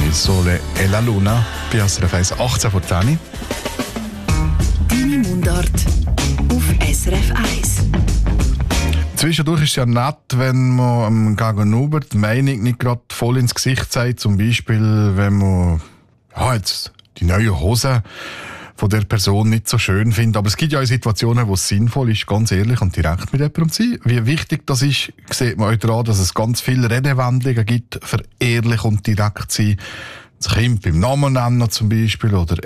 Il Sole e la Luna bei SRF 1 18 vor 10. Deine Mundart auf SRF 1. Zwischendurch ist es ja nett, wenn man gegenüber die Meinung nicht gerade voll ins Gesicht sagt. Zum Beispiel, wenn man jetzt die neue Hose von der Person nicht so schön findet. Aber es gibt ja auch Situationen, wo es sinnvoll ist, ganz ehrlich und direkt mit jemandem zu sein. Wie wichtig das ist, sieht man euch daran, dass es ganz viele Redewendungen gibt, für ehrlich und direkt zu sein. Das Kind beim Namen nennen zum Beispiel oder